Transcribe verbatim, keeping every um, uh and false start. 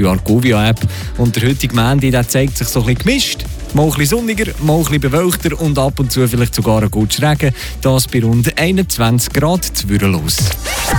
Argovia-App. Und der heutige Montag, der zeigt sich so ein bisschen gemischt. Mal ein bisschen sonniger, mal ein bisschen bewölkter und ab und zu vielleicht sogar ein guter Regen. Das bei rund einundzwanzig Grad Zwürrelos.